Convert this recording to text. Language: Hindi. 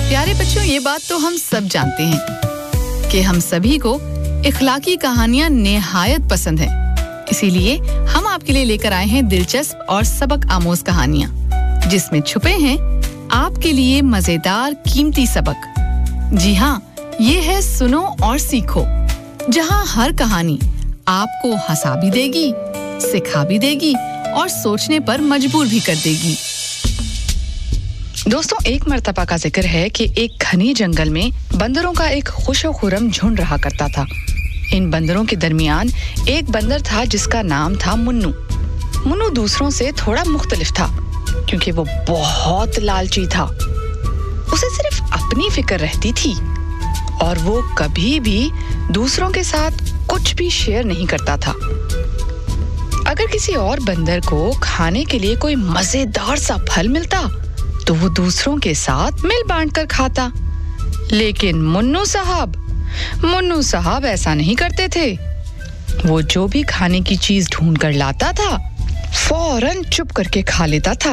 प्यारे बच्चों, ये बात तो हम सब जानते हैं कि हम सभी को इखलाकी कहानियां निहायत पसंद हैं। इसीलिए हम आपके लिए लेकर आए हैं दिलचस्प और सबक आमोज कहानियां, जिसमें छुपे हैं आपके लिए मजेदार कीमती सबक। जी हाँ, ये है सुनो और सीखो, जहाँ हर कहानी आपको हंसा भी देगी, सिखा भी देगी और सोचने पर मजबूर भी कर देगी। दोस्तों, एक मर्तबा का जिक्र है कि एक घने जंगल में बंदरों का एक खुशो-खुर्रम झुंड रहा करता था। इन बंदरों के दरमियान एक बंदर था जिसका नाम था मुन्नू। मुन्नू दूसरों से थोड़ा मुख्तलिफ था क्योंकि वो बहुत लालची था। उसे सिर्फ अपनी फिक्र रहती थी और वो कभी भी दूसरों के साथ कुछ भी शेयर नहीं करता था। अगर किसी और बंदर को खाने के लिए कोई मजेदार सा फल मिलता तो वो दूसरों के साथ मिल बांट कर खाता। लेकिन मुन्नू साहब ऐसा नहीं करते थे। वो जो भी खाने की चीज ढूंढ कर लाता था, फौरन चुप करके खा लेता था।